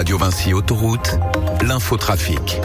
Radio Vinci Autoroute, l'infotrafic.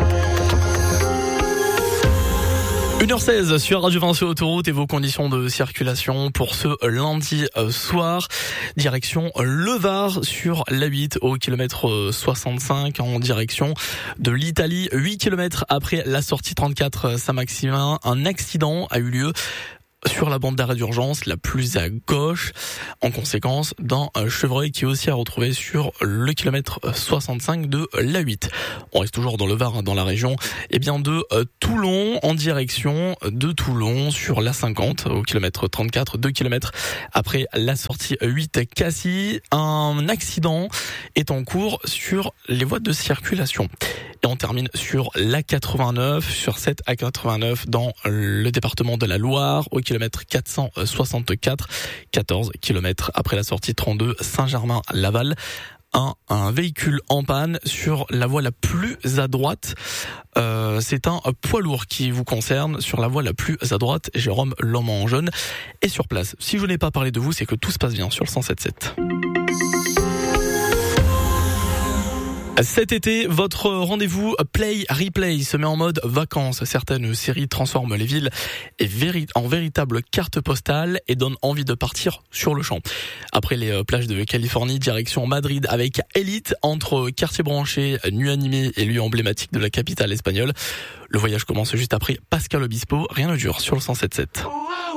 1h16 sur Radio Vinci Autoroute et vos conditions de circulation pour ce lundi soir. Direction Le Var sur l'A8 au kilomètre 65 en direction de l'Italie. 8 km après la sortie 34 Saint-Maximin, un accident a eu lieu sur la bande d'arrêt d'urgence la plus à gauche, en conséquence d'un chevreuil qui est aussi à retrouver sur le kilomètre 65 de l'A8. On reste toujours dans le Var, dans la région de Toulon, en direction de Toulon sur l'A50 au kilomètre 34, 2 km après la sortie 8 Cassis. Un accident est en cours sur les voies de circulation. Et on termine sur l'A89, sur cette A89 dans le département de la Loire, au kilomètre 464, 14 km après la sortie 32 Saint-Germain-Laval. Un véhicule en panne sur la voie la plus à droite. C'est un poids lourd qui vous concerne sur la voie la plus à droite. Jérôme, l'homme en jaune, est sur place. Si je n'ai pas parlé de vous, c'est que tout se passe bien sur le 107.7. Cet été, votre rendez-vous Play Replay se met en mode vacances. Certaines séries transforment les villes en véritables cartes postales et donnent envie de partir sur le champ. Après les plages de Californie, direction Madrid avec Elite, entre quartiers branchés, nuits animées et lieux emblématiques de la capitale espagnole. Le voyage commence juste après Pascal Obispo. Rien ne dure sur le 107.7.